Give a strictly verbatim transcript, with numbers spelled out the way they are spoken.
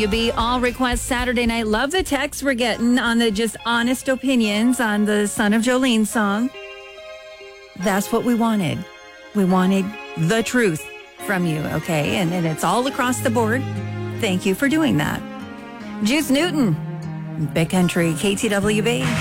You be all requests Saturday night. Love the texts we're getting on the just honest opinions on the Son of Jolene song. That's what we wanted. We wanted the truth from you, okay? And, and it's all across the board. Thank you for doing that. Juice Newton, Big Country, K T W B.